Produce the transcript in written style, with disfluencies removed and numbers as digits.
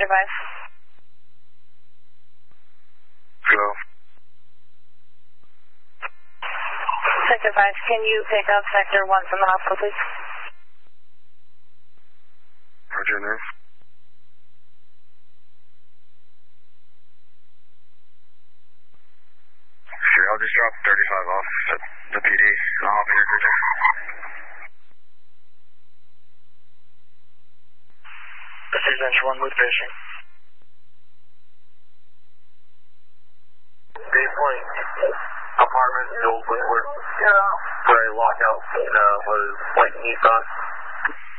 Sector 5. Hello. Sector 5, can you pick up Sector 1 from the hospital, please? Roger, nurse. Sure, I'll just drop 35 off at the PD. I'll hop in your cruiser. This is Venture 1 with patient. Dave Point, apartment, the old Wentworth, where I locked out, was like Nissan.